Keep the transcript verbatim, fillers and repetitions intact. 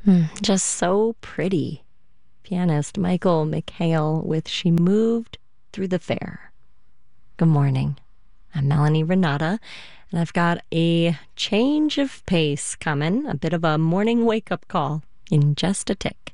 Hmm, just so pretty. Pianist Michael McHale with She Moved Through the Fair. Good morning. I'm Melanie Renata, and I've got a change of pace coming, a bit of a morning wake up call in just a tick.